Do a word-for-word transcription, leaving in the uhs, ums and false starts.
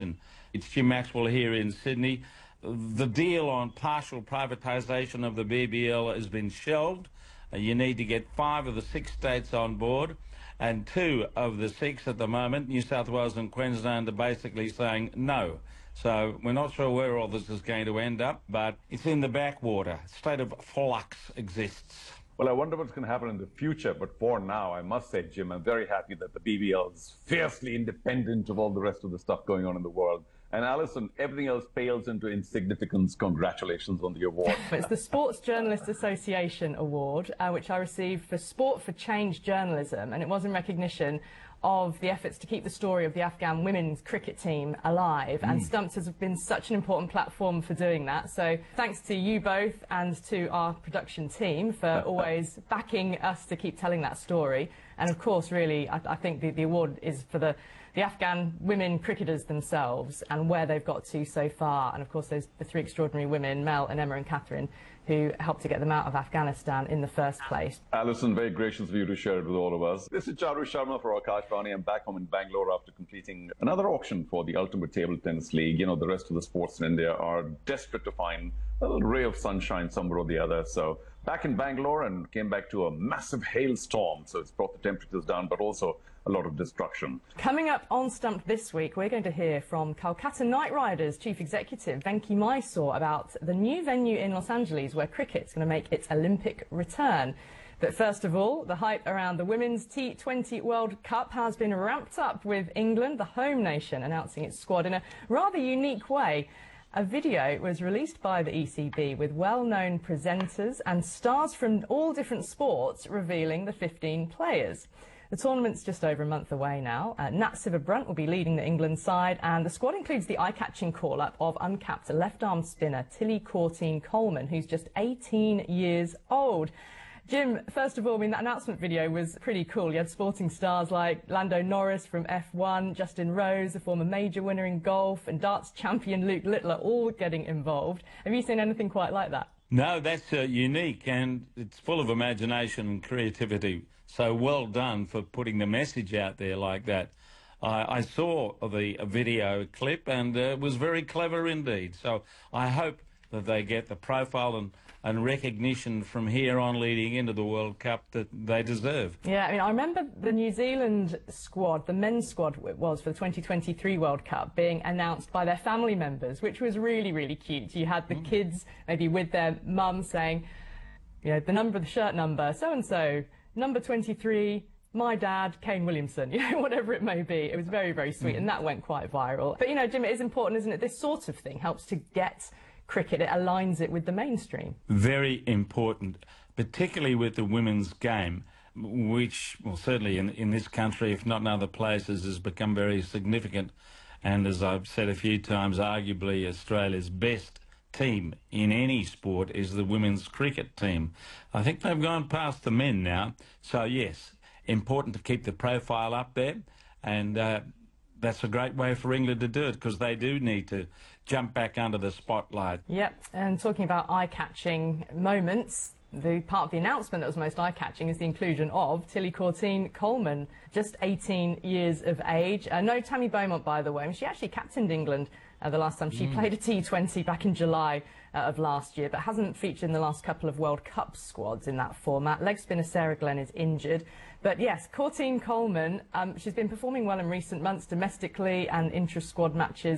competition. It's Jim Maxwell here in Sydney. The deal on partial privatisation of the B B L has been shelved. Uh, you need to get five of the six states on board, and two of the six at the moment, New South Wales and Queensland, are basically saying no. So we're not sure where all this is going to end up, but it's in the backwater. A state of flux exists. Well, I wonder what's going to happen in the future, but for now, I must say, Jim, I'm very happy that the B B L is fiercely independent of all the rest of the stuff going on in the world. And Alison, everything else pales into insignificance. Congratulations on the award. It's the Sports Journalists Association Award, uh, which I received for Sport for Change journalism, and it was in recognition of the efforts to keep the story of the Afghan women's cricket team alive, mm. and Stumped has been such an important platform for doing that. So thanks to you both and to our production team for always backing us to keep telling that story. And of course, really, I, I think the, the award is for the, the Afghan women cricketers themselves and where they've got to so far. And of course, there's the three extraordinary women, Mel and Emma and Catherine, who helped to get them out of Afghanistan in the first place. Alison, very gracious of you to share it with all of us. This is Charu Sharma for Akashvani. I'm back home in Bangalore after completing another auction for the Ultimate Table Tennis League. You know, the rest of the sports in India are desperate to find a little ray of sunshine somewhere or the other. So back in Bangalore and came back to a massive hailstorm. So it's brought the temperatures down, but also a lot of destruction. Coming up on Stumped this week, we're going to hear from Kolkata Knight Riders Chief Executive Venki Mysore about the new venue in Los Angeles where cricket's going to make its Olympic return. But first of all, the hype around the Women's T twenty World Cup has been ramped up with England, the home nation, announcing its squad in a rather unique way. A video was released by the E C B with well-known presenters and stars from all different sports revealing the fifteen players. The tournament's just over a month away now. Uh, Nat Sciver-Brunt will be leading the England side, and the squad includes the eye-catching call-up of uncapped left-arm spinner Tilly Courtine-Coleman, who's just eighteen years old. Jim, first of all, I mean, that announcement video was pretty cool. You had sporting stars like Lando Norris from F one, Justin Rose, a former major winner in golf, and darts champion Luke Littler all getting involved. Have you seen anything quite like that? No, that's uh, unique, and it's full of imagination and creativity. So well done for putting the message out there like that. I, I saw the video clip, and uh, it was very clever indeed. So I hope that they get the profile and, and recognition from here on leading into the World Cup that they deserve. Yeah, I mean, I remember the New Zealand squad, the men's squad it was for the twenty twenty-three World Cup, being announced by their family members, which was really, really cute. You had the mm. kids maybe with their mum saying, you know, the number, the shirt number, so-and-so, number twenty-three, my dad, Kane Williamson, you know, whatever it may be. It was very, very sweet, mm. and that went quite viral. But, you know, Jim, it is important, isn't it? This sort of thing helps to get cricket, it aligns it with the mainstream. Very important, particularly with the women's game, which, well, certainly in, in this country, if not in other places, has become very significant. And as I've said a few times, arguably Australia's best team in any sport is the women's cricket team. I think they've gone past the men now. So, yes, important to keep the profile up there. And uh, that's a great way for England to do it, because they do need to jump back under the spotlight. Yep, and talking about eye-catching moments, the part of the announcement that was most eye-catching is the inclusion of Tilly Courtine-Coleman, just eighteen years of age. Uh, no Tammy Beaumont, by the way. I mean, she actually captained England uh, the last time she mm. played a T twenty back in July uh, of last year, but hasn't featured in the last couple of World Cup squads in that format. Leg spinner Sarah Glenn is injured. But yes, Courtine-Coleman, um, she's been performing well in recent months domestically and intra-squad matches